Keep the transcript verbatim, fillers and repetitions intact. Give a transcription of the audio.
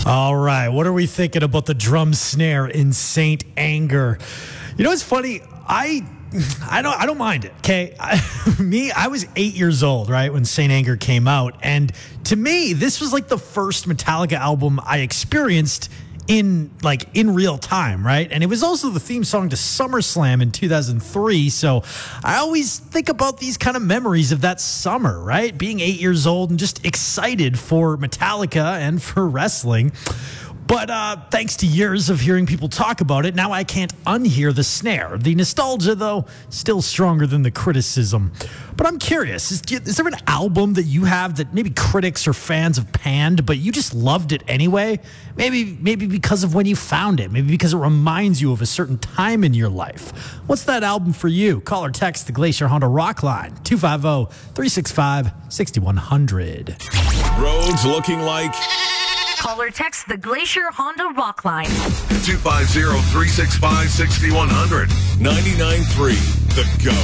All right, what are we thinking about the drum snare in Saint Anger? You know, it's funny. I I don't I don't mind it. Okay, I, me, I was eight years old, right, when Saint Anger came out, and to me, this was like the first Metallica album I experienced in like in real time, right? And it was also the theme song to SummerSlam in two thousand three. So I always think about these kind of memories of that summer, right? Being eight years old and just excited for Metallica and for wrestling. But uh, thanks to years of hearing people talk about it, now I can't unhear the snare. The nostalgia, though, still stronger than the criticism. But I'm curious, is, is there an album that you have that maybe critics or fans have panned, but you just loved it anyway? Maybe maybe because of when you found it. Maybe because it reminds you of a certain time in your life. What's that album for you? Call or text the Glacier Honda Rock Line, two five zero, three six five, six one zero zero. Roads looking like... Call or text the Glacier Honda Rock Line. two five zero, three six five, six one zero zero. ninety-nine point three The Go.